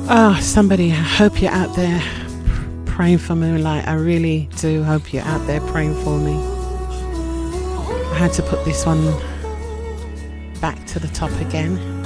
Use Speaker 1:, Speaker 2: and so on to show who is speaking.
Speaker 1: Oh, somebody, I hope you're out there praying for Moonlight. I really do hope you're out there praying for me. I had to put this one back to the top again.